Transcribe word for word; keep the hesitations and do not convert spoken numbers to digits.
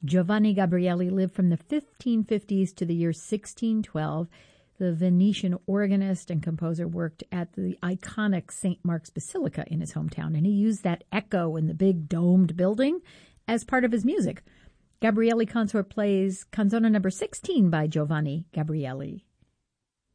Giovanni Gabrieli lived from the fifteen fifties to the year sixteen twelve. The Venetian organist and composer worked at the iconic Saint Mark's Basilica in his hometown, and he used that echo in the big domed building as part of his music. Gabrieli Consort plays Canzona number sixteen by Giovanni Gabrieli.